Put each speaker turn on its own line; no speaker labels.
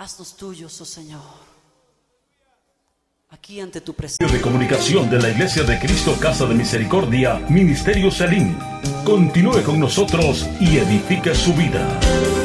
Haznos tuyos, oh Señor. Aquí ante tu presencia.
De comunicación de la Iglesia de Cristo Casa de Misericordia, Ministerio Salim. Continúe con nosotros y edifique su vida.